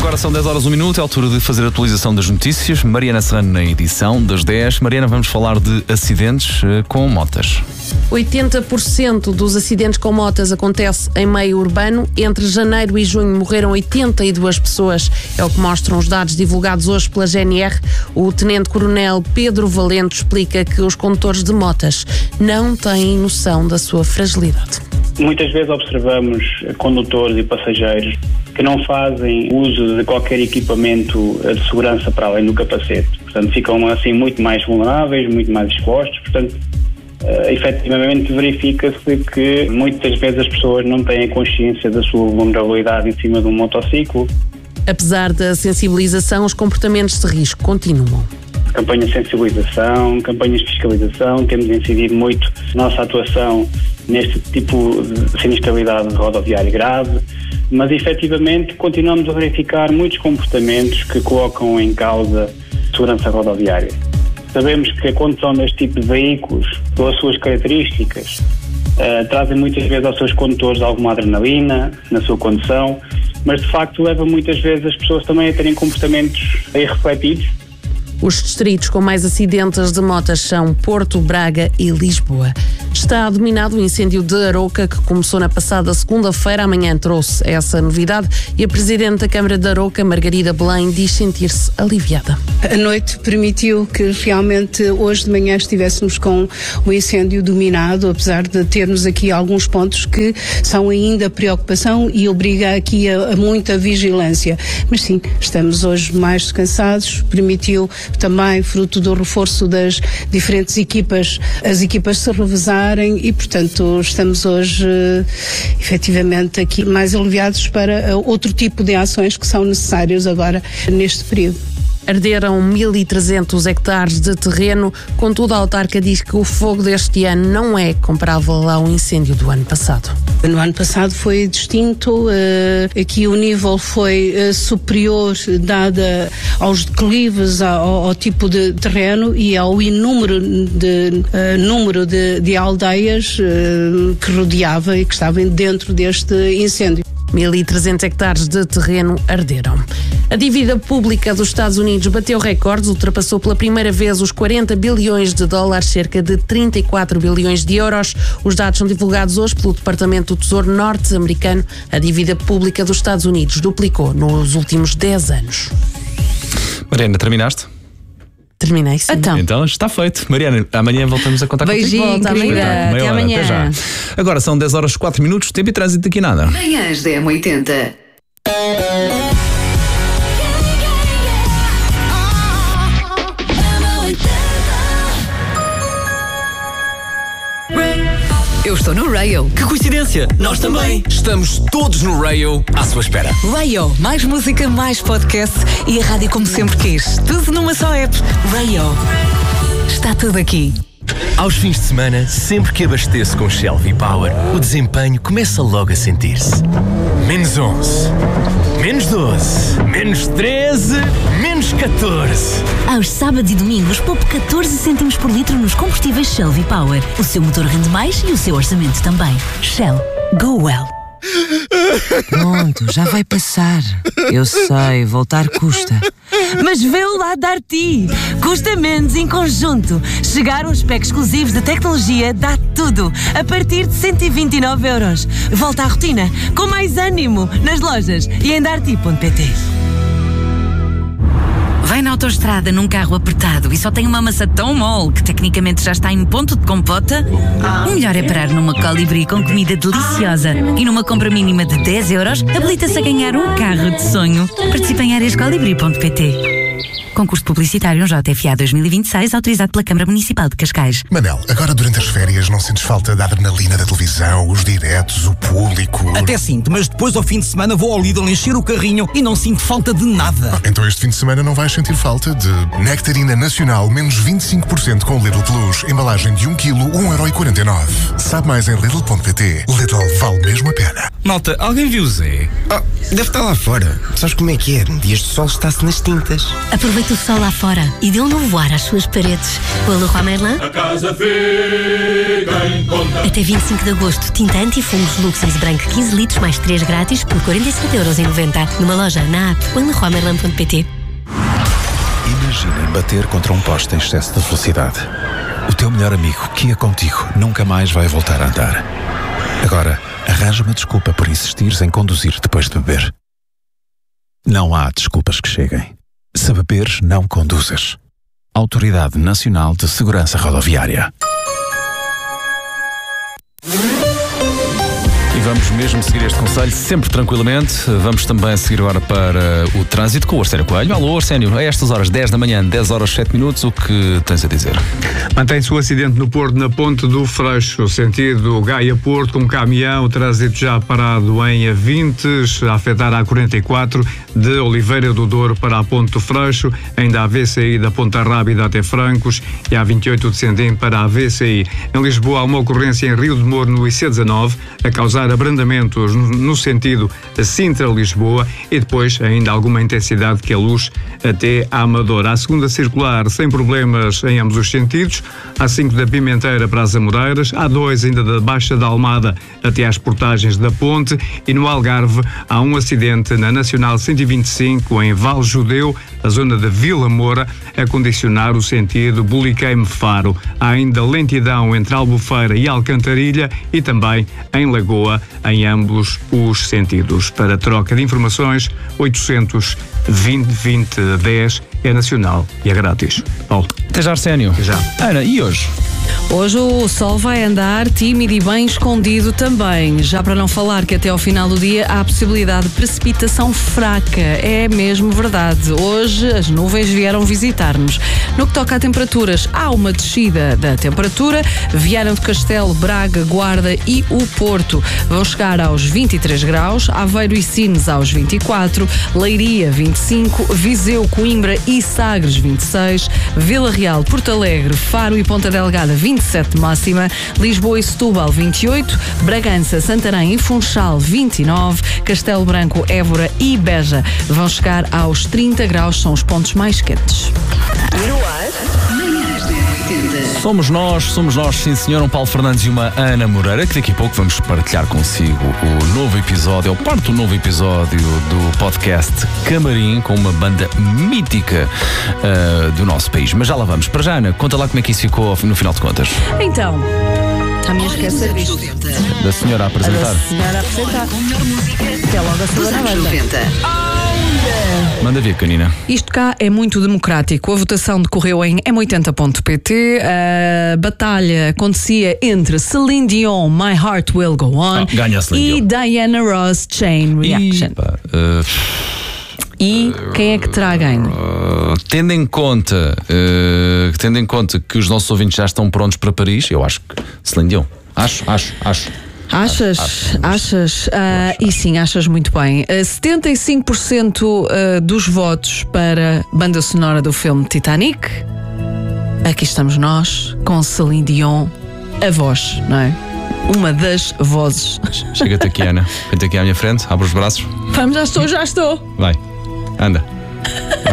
Agora são 10 horas 1 minuto, é a altura de fazer a atualização das notícias. Mariana Serrano na edição das 10. Mariana, vamos falar de acidentes com motas. 80% dos acidentes com motas acontece em meio urbano. Entre janeiro e junho morreram 82 pessoas. É o que mostram os dados divulgados hoje pela GNR. O tenente-coronel Pedro Valente explica que os condutores de motas não têm noção da sua fragilidade. Muitas vezes observamos condutores e passageiros que não fazem uso de qualquer equipamento de segurança para além do capacete. Portanto, ficam assim muito mais vulneráveis, muito mais expostos. Portanto, efetivamente verifica-se que muitas vezes as pessoas não têm consciência da sua vulnerabilidade em cima de um motociclo. Apesar da sensibilização, os comportamentos de risco continuam. Campanhas de sensibilização, campanhas de fiscalização, temos incidido muito nossa atuação neste tipo de sinistralidade rodoviária grave, mas efetivamente continuamos a verificar muitos comportamentos que colocam em causa a segurança rodoviária. Sabemos que a condução deste tipo de veículos, pelas suas características, trazem muitas vezes aos seus condutores alguma adrenalina na sua condução, mas de facto leva muitas vezes as pessoas também a terem comportamentos irrefletidos. Os distritos com mais acidentes de motas são Porto, Braga e Lisboa. Está dominado o incêndio de Arouca, que começou na passada segunda-feira. Amanhã trouxe essa novidade e a Presidente da Câmara de Arouca, Margarida Belém, diz sentir-se aliviada. A noite permitiu que realmente hoje de manhã estivéssemos com o incêndio dominado, apesar de termos aqui alguns pontos que são ainda preocupação e obriga aqui a muita vigilância. Mas sim, estamos hoje mais descansados, permitiu também, fruto do reforço das diferentes equipas, as equipas se revezarem e, portanto, estamos hoje efetivamente aqui mais aliviados para outro tipo de ações que são necessárias agora neste período. Arderam 1.300 hectares de terreno, contudo a autarca diz que o fogo deste ano não é comparável ao incêndio do ano passado. No ano passado foi distinto, aqui o nível foi superior dada aos declives, ao tipo de terreno e ao número de aldeias que rodeava e que estavam dentro deste incêndio. 1.300 hectares de terreno arderam. A dívida pública dos Estados Unidos bateu recordes, ultrapassou pela primeira vez os 40 bilhões de dólares, cerca de 34 bilhões de euros. Os dados são divulgados hoje pelo Departamento do Tesouro norte-americano. A dívida pública dos Estados Unidos duplicou nos últimos 10 anos. Mariana, terminaste? Terminei, sim. Então está feito. Mariana, amanhã voltamos a contar contigo. Beijinho, querida. Até amanhã. Até já. Agora são 10 horas 4 minutos, tempo e trânsito aqui nada. Manhãs da M80. Eu estou no Rayo. Que coincidência! Nós também! Estamos todos no Rayo à sua espera. Rayo, mais música, mais podcast e a rádio como sempre quis. Tudo numa só app. Rayo. Está tudo aqui. Aos fins de semana, sempre que abasteço com Shell V-Power, o desempenho começa logo a sentir-se. Menos 11, menos 12, menos 13, menos 14. Aos sábados e domingos, poupe 14 cêntimos por litro nos combustíveis Shell V-Power. O seu motor rende mais e o seu orçamento também. Shell. Go well. Pronto, já vai passar. Eu sei, voltar custa. Mas vê-o lá dar-te. Custa menos em conjunto. Chegaram os packs exclusivos de tecnologia Dá Tudo a partir de 129 euros. Volta à rotina com mais ânimo nas lojas e em darti.pt. Vai na autoestrada num carro apertado e só tem uma massa tão mole que tecnicamente já está em ponto de compota? O melhor é parar numa Colibri com comida deliciosa e numa compra mínima de 10 euros habilita-se a ganhar um carro de sonho. Participe em arescolibri.pt. Concurso publicitário JFA 2026, autorizado pela Câmara Municipal de Cascais. Manel, agora durante as férias não sentes falta da adrenalina da televisão, os diretos, o público? Até sinto, mas depois ao fim de semana vou ao Lidl encher o carrinho e não sinto falta de nada. Então este fim de semana não vais sentir falta de Nectarina Nacional, menos 25% com Lidl Plus, embalagem de 1 kg, 1,49€. Sabe mais em Lidl.pt. Lidl vale mesmo a pena. Malta, alguém viu o Zé? Deve estar lá fora. Sabes como é que é? Dias de sol está-se nas tintas. Aproveite Aproveite o sol lá fora e dê um novo ar às suas paredes. Com a Leroy Merlin, A casa fica em conta. até 25 de agosto, tinta anti-fungos Lux Easy Branco 15 litros mais 3 grátis por 47,90€. Numa loja, na app ou em leroymerlin.pt. Imaginem bater contra um poste em excesso de velocidade. O teu melhor amigo, que ia contigo, nunca mais vai voltar a andar. Agora, arranja uma desculpa por insistires em conduzir depois de beber. Não há desculpas que cheguem. Se beberes, não conduzas. Autoridade Nacional de Segurança Rodoviária. E vamos mesmo seguir este conselho sempre tranquilamente. Vamos também seguir agora para o trânsito com o Arsénio Coelho. Alô, Arsénio, a estas horas, 10 da manhã, 10 horas 7 minutos, o que tens a dizer? Mantém-se o acidente no Porto, na Ponte do Freixo, sentido Gaia-Porto, com caminhão, o trânsito já parado em A20, a afetar a A44, de Oliveira do Douro para a Ponte do Freixo, ainda a VCI da Ponta Rábida até Francos e a A28 descendente para a VCI. Em Lisboa há uma ocorrência em Rio de Moro, no IC19, a causar abrandamentos no sentido Sintra-Lisboa e depois ainda alguma intensidade que a luz até a Amadora. A segunda circular sem problemas em ambos os sentidos, A5 da Pimenteira para as Amoreiras, A2 ainda da Baixa da Almada até às portagens da Ponte e no Algarve há um acidente na Nacional 125 em Val Judeu, a zona de Vila Moura, a condicionar o sentido Buliqueime-Faro. Há ainda lentidão entre Albufeira e Alcantarilha e também em Lagoa, em ambos os sentidos. Para troca de informações, 800 20 é nacional e é grátis. Paulo. Até já, Arsénio. Até já. Ana, e hoje? Hoje o sol vai andar tímido e bem escondido também. Já para não falar que até ao final do dia há a possibilidade de precipitação fraca. É mesmo verdade. Hoje as nuvens vieram visitar-nos. No que toca a temperaturas, há uma descida da temperatura. Viana do Castelo, Braga, Guarda e o Porto vão chegar aos 23 graus. Aveiro e Sines aos 24. Leiria, 25. Viseu, Coimbra e Sagres, 26. Vila Real, Porto Alegre, Faro e Ponta Delgada, 27 de máxima, Lisboa e Setúbal 28, Bragança, Santarém e Funchal 29, Castelo Branco, Évora e Beja vão chegar aos 30 graus, são os pontos mais quentes. Somos nós, sim senhor, um Paulo Fernandes e uma Ana Moreira, que daqui a pouco vamos partilhar consigo o novo episódio, ou parte do novo episódio do podcast Camarim, com uma banda mítica do nosso país. Mas já lá vamos. Para já, Ana, conta lá como é que isso ficou no final de contas. Então, está-me a esquecer disto. Da senhora a apresentar. Da senhora a apresentar. Que é logo a segunda banda. Manda ver, canina. Isto cá é muito democrático. A votação decorreu em m80.pt. A batalha acontecia entre Celine Dion, My Heart Will Go On, ganha Celine e Dion. Diana Ross, Chain Reaction. E quem é que terá ganho? Tendo em conta que os nossos ouvintes já estão prontos para Paris, eu acho que Celine Dion. Acho. Achas? E sim, achas muito bem. 75% dos votos para a banda sonora do filme Titanic. Aqui estamos nós, com Celine Dion, a voz, não é? Uma das vozes. Chega-te aqui, Ana. Vem-te aqui à minha frente, abre os braços. Vamos, já estou. Vai, anda.